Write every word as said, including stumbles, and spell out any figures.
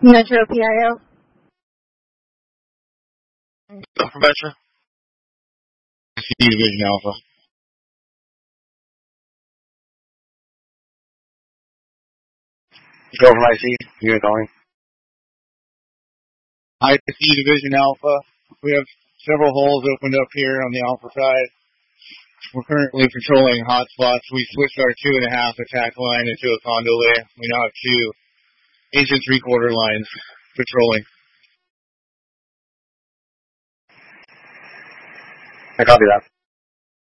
Metro P I O. Professor. I C Division Alpha. Go from I C. You're calling. I C Division Alpha. We have several holes opened up here on the Alpha side. We're currently patrolling hotspots. We switched our two and a half attack line into a condo lay. We now have two ancient three quarter lines patrolling. I copy that.